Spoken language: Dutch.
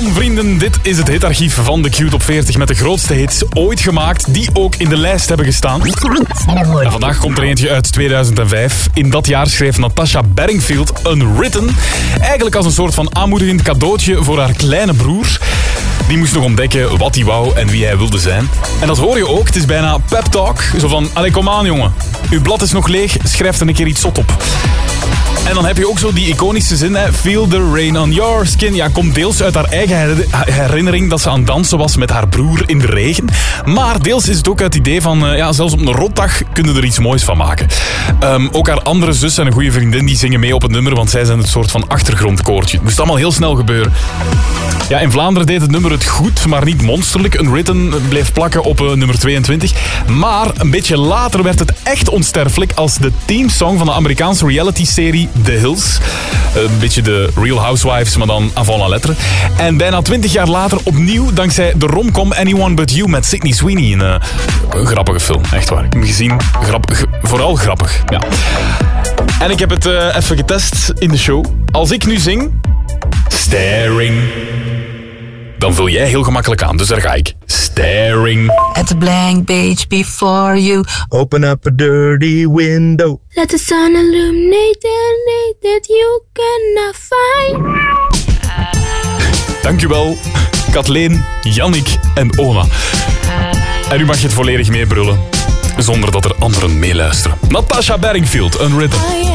Welkom vrienden, dit is het hitarchief van de Q-top 40 met de grootste hits ooit gemaakt die ook in de lijst hebben gestaan. En vandaag komt er eentje uit 2005. In dat jaar schreef Natasha Bedingfield Unwritten, eigenlijk als een soort van aanmoedigend cadeautje voor haar kleine broer. Die moest nog ontdekken wat hij wou en wie hij wilde zijn. En dat hoor je ook, het is bijna pep talk. Zo van, allee kom aan jongen, uw blad is nog leeg, schrijf er een keer iets zot op. En dan heb je ook zo die iconische zin, hè, feel the rain on your skin. Ja, komt deels uit haar eigen herinnering dat ze aan het dansen was met haar broer in de regen. Maar deels is het ook uit het idee van, zelfs op een rotdag kunnen er iets moois van maken. Ook haar andere zus en een goede vriendin die zingen mee op het nummer, want zij zijn het soort van achtergrondkoortje. Het moest allemaal heel snel gebeuren. Ja, in Vlaanderen deed het nummer het goed, maar niet monsterlijk. Unwritten bleef plakken op nummer 22. Maar een beetje later werd het echt onsterfelijk als de teamsong van de Amerikaanse reality-serie The Hills. Een beetje de Real Housewives, maar dan avant la lettre. En bijna 20 jaar later opnieuw dankzij de romcom Anyone But You met Sydney Sweeney. Een grappige film, echt waar. Ik heb hem gezien, vooral grappig. Ja. En ik heb het even getest in de show. Als ik nu zing, staring, dan vul jij heel gemakkelijk aan, dus daar ga ik. Staring. At the blank page before you. Open up a dirty window. Let the sun illuminate the need that you cannot find. Dankjewel, Kathleen, Jannik en Ona. En nu mag je het volledig meebrullen, zonder dat er anderen meeluisteren. Natasha Bedingfield, Unwritten.